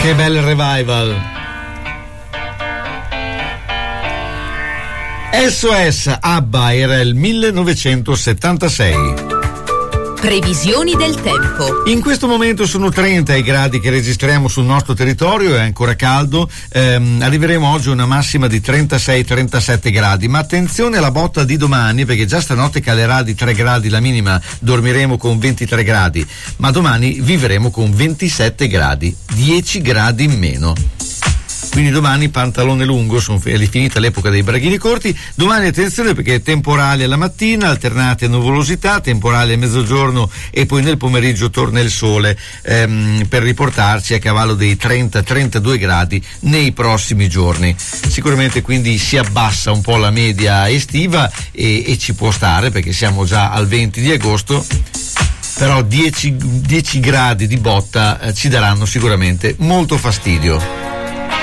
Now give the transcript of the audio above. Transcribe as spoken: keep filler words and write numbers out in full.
Che bel revival. S O S ABBA, era il millenovecentosettantasei. Previsioni del tempo. In questo momento sono trenta i gradi che registriamo sul nostro territorio, è ancora caldo, ehm, arriveremo oggi a una massima di trentasei trentasette gradi, ma attenzione alla botta di domani, perché già stanotte calerà di tre gradi la minima, dormiremo con ventitré gradi, ma domani vivremo con ventisette gradi, dieci gradi in meno. Quindi domani pantalone lungo, sono, è finita l'epoca dei braghini corti. Domani attenzione perché temporali alla mattina, alternati a nuvolosità, temporali a mezzogiorno e poi nel pomeriggio torna il sole, ehm, per riportarci a cavallo dei trenta trentadue gradi nei prossimi giorni. Sicuramente quindi si abbassa un po' la media estiva e, e ci può stare perché siamo già al venti di agosto. Però dieci gradi di botta eh, ci daranno sicuramente molto fastidio.